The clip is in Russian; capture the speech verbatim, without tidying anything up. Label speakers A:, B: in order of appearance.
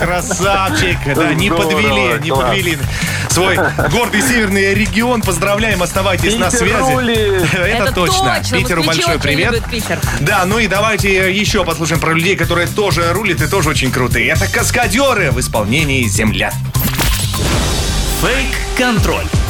A: красавчик. Да, не подвели, не подвели свой гордый северный регион. Поздравляем, оставайтесь на связи. Это точно. Питеру большой привет. Да, ну и давайте еще послушаем про людей, которые тоже рулят и тоже очень крутые. Это каскадеры в исполнении «Земля».
B: Фейк-контроль.